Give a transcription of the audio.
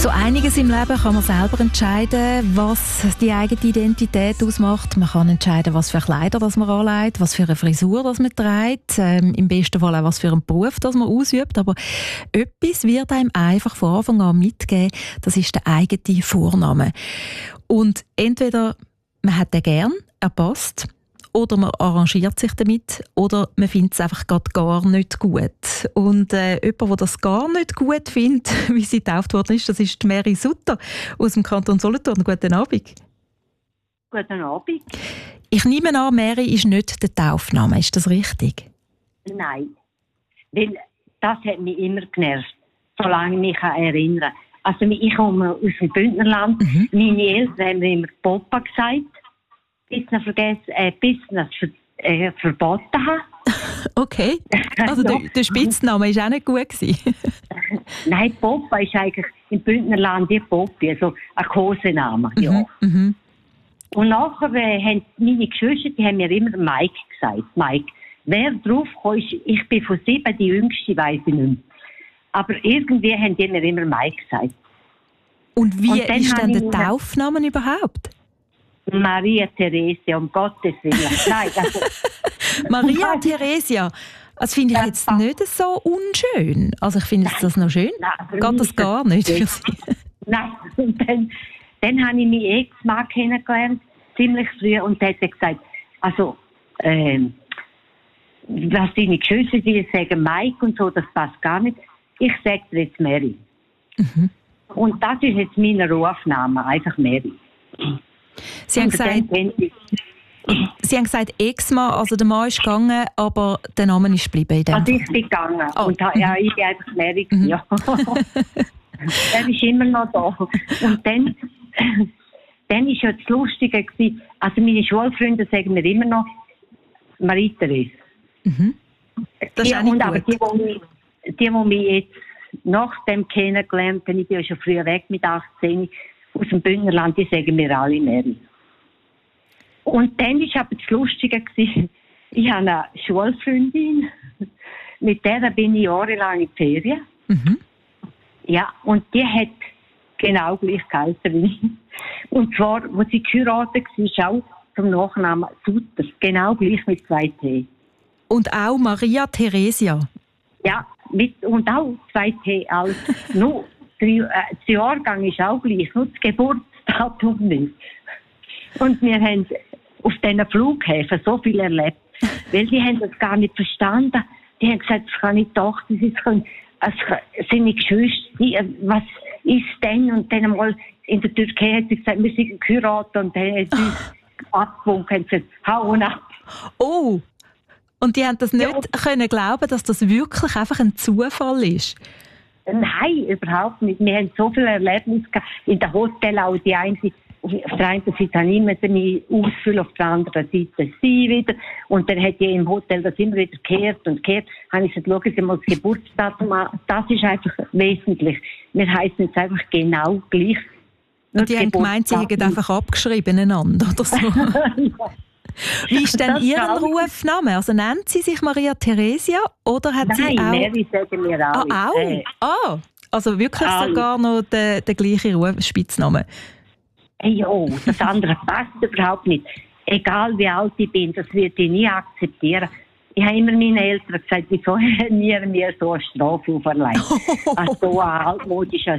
So einiges im Leben kann man selber entscheiden, was die eigene Identität ausmacht. Man kann entscheiden, was für Kleider das man anlegt, was für eine Frisur das man trägt, im besten Fall auch, was für einen Beruf das man ausübt. Aber etwas wird einem einfach von Anfang an mitgeben, das ist der eigene Vorname. Und entweder man hat den gern, er passt, oder man arrangiert sich damit, oder man findet es einfach gar nicht gut. Und jemand, der das gar nicht gut findet, wie sie getauft worden ist, das ist die Mary Sutter aus dem Kanton Solothurn. Guten Abend. Guten Abend. Ich nehme an, Mary ist nicht der Taufname. Ist das richtig? Nein, weil das hat mich immer genervt, solange ich mich erinnern kann. Also ich komme aus dem Bündnerland. Meine Eltern haben mir immer Papa gesagt, bis ich es verboten habe. Okay, also der Spitzname war auch nicht gut gewesen. Nein, Papa ist eigentlich im Bündnerland wie Popi, also ein Kosename. Ja. Und nachher haben meine Geschwister, die haben mir immer Mike gesagt. Mike. Wer drauf kam, ich bin von 7 die Jüngste, weiss ich nicht mehr. Aber irgendwie haben die mir immer Mike gesagt. Und wie ist denn der Taufname überhaupt? Maria Theresia, um Gottes Willen. Nein, also, Maria Theresia, das finde ich jetzt nicht so unschön. Also ich finde das noch schön. Geht das gar nicht für Sie? Nein, und dann habe ich meinen Ex-Mann kennengelernt, ziemlich früh, und der hat gesagt, also, was deine Geschwister die sagen, Mike und so, das passt gar nicht. Ich sage dir jetzt Mary. Und das ist jetzt mein Rufname, einfach Mary. Sie haben gesagt Ex-Mann, also der Mann ist gegangen, aber der Name ist geblieben in dem Also ich bin gegangen und ja, ich bin einfach Mary. Ja. Er ist immer noch da. Und dann ist ja das Lustige gewesen, also meine Schulfreunde sagen mir immer noch Marie-Therese. Das ist auch nicht aber gut. die mich jetzt nach dem kennengelernt haben, ich bin ja schon früher weg mit 18, aus dem Bündnerland, die sagen mir alle Mary. Und dann war aber das Lustige gewesen, ich habe eine Schulfreundin, mit der bin ich jahrelang in die Ferien. Ja, und die hat genau gleich geheißen wie ich. Und zwar, wo sie geheiratet war, auch zum Nachnamen Sutter, genau gleich mit 2 T. Und auch Maria Theresia? Ja, und auch 2 T alt. Nur der Jahrgang ist auch gleich, nur das Geburtsdatum nicht. Und wir haben auf diesen Flughäfen so viel erlebt, weil die haben das gar nicht verstanden. Die haben gesagt, das kann nicht doch, das sind nicht Geschwister, was ist denn? Und dann einmal in der Türkei hat sie gesagt, wir sind geheiratet, und dann hat sie abgewunken und gesagt, hau ab. Oh! Und die haben das nicht können glauben, dass das wirklich einfach ein Zufall ist? Nein, überhaupt nicht. Wir haben so viele Erlebnisse gehabt. In den Hotels auch die eine. Auf der einen Seite habe ich immer mich ausfüllen, auf der anderen Seite sie wieder. Und dann hat die im Hotel das immer wieder gekehrt und gekehrt. Habe ich gesagt, schauen Sie mal das Geburtsdatum an. Das ist einfach wesentlich. Wir heißen jetzt einfach genau gleich. Und die haben gemeint, sie hätten einfach abgeschrieben einander oder so. Wie ist denn Ihr Rufname? Also nennt sie sich Maria Theresia oder hat sie auch... Nein, Mary sagen wir alle. Auch? Also wirklich sogar noch der gleiche Spitzname? Ja, das andere passt überhaupt nicht. Egal wie alt ich bin, das würde ich nie akzeptieren. Ich habe immer meinen Eltern gesagt, wieso haben wir mir so eine Strafe auferlegt? Also so ein altmodischer